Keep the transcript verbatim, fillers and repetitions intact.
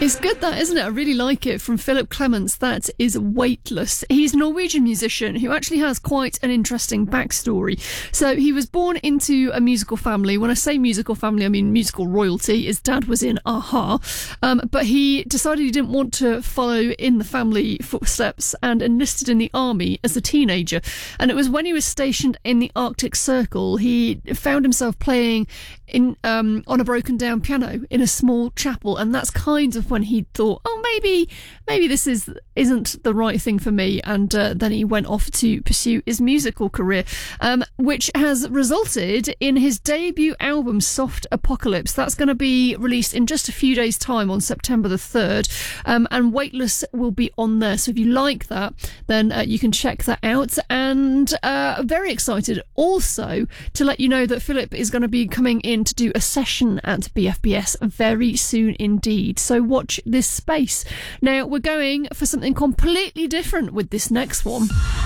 It's good, that, isn't it? I really like it. From Philip Clements, that is Weightless. He's a Norwegian musician who actually has quite an interesting backstory. So he was born into a musical family. When I say musical family, I mean musical royalty. His dad was in a-ha. Um, but he decided he didn't want to follow in the family footsteps and enlisted in the army as a teenager. And it was when he was stationed in the Arctic Circle, he found himself playing in um, on a broken down piano in a small chapel, and that's kind of when he thought, oh, maybe maybe this is isn't the right thing for me. And uh, then he went off to pursue his musical career, um, which has resulted in his debut album Soft Apocalypse. That's going to be released in just a few days' time on September the third, um, and Weightless will be on there. So if you like that, then uh, you can check that out. And uh, very excited also to let you know that Philip is going to be coming in to do a session at B F B S very soon indeed. So watch this space. Now we're going for something completely different with this next one.